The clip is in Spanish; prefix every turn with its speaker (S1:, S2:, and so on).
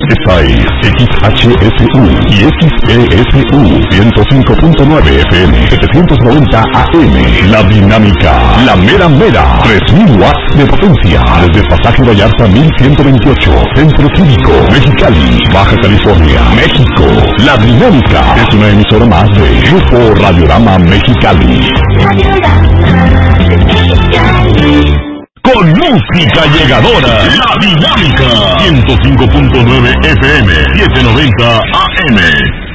S1: Esta es XHSU y XESU 105.9 FM 790 AM. La Dinámica, la mera mera, 3000 watts de potencia. Desde Pasaje Vallarta 1128, Centro Cívico, Mexicali, Baja California, México. La Dinámica es una emisora más de Grupo Radiorama Mexicali. Con música llegadora, La Dinámica, 105.9 FM, 790 AM.